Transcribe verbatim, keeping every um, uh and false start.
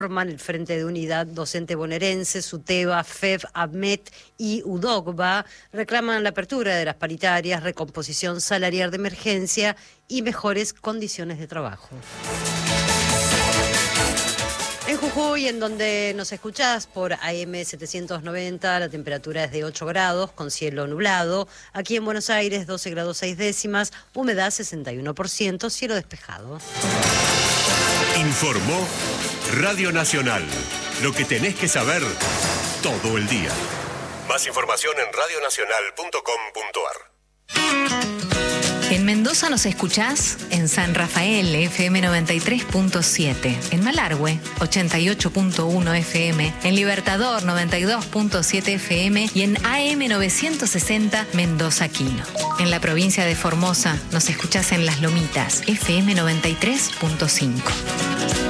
Forman el Frente de Unidad Docente Bonaerense, SUTEBA, FEB, AMET y UDOCBA reclaman la apertura de las paritarias, recomposición salarial de emergencia y mejores condiciones de trabajo. En Jujuy, en donde nos escuchás por A M setecientos noventa, la temperatura es de ocho grados, con cielo nublado. Aquí en Buenos Aires, doce grados seis décimas, humedad sesenta y uno por ciento, cielo despejado. Informó Radio Nacional. Lo que tenés que saber todo el día. Más información en radio nacional punto com punto ar. En Mendoza nos escuchás en San Rafael, F M noventa y tres punto siete. En Malargüe, ochenta y ocho punto uno F M. En Libertador, noventa y dos punto siete F M. Y en A M novecientos sesenta, Mendoza Quino. En la provincia de Formosa nos escuchás en Las Lomitas, F M noventa y tres punto cinco.